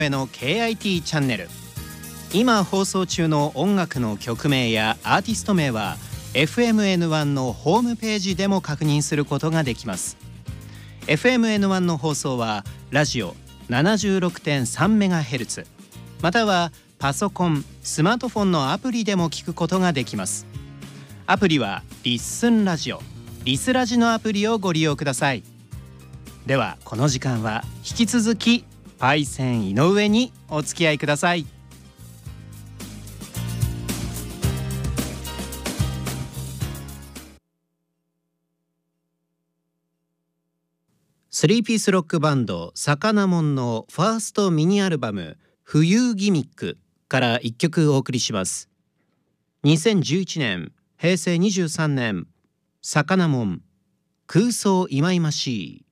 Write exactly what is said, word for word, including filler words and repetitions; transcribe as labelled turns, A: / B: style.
A: の ケーアイティー チャンネル。今放送中の音楽の曲名やアーティスト名は エフエムエヌワン のホームページでも確認することができます。 エフエムエヌワン の放送はラジオ ななじゅうろくてんさんメガヘルツ またはパソコン、スマートフォンのアプリでも聞くことができます。アプリはリッスンラジオ、リスラジのアプリをご利用ください。ではこの時間は引き続きパイセン井上にお付き合いください。スリーピースロックバンドサカナモンのファーストミニアルバム冬ギミックからいっきょくお送りします。にせんじゅういちねんへいせいにじゅうさんねん、サカナモン空想いまいましい。